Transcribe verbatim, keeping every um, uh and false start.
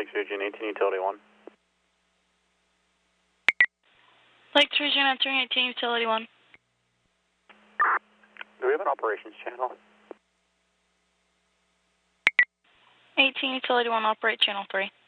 Lakes Region, eighteen Utility one. Lakes Region, entering eighteen Utility one. Do we have an operations channel? eighteen Utility one, operate channel three.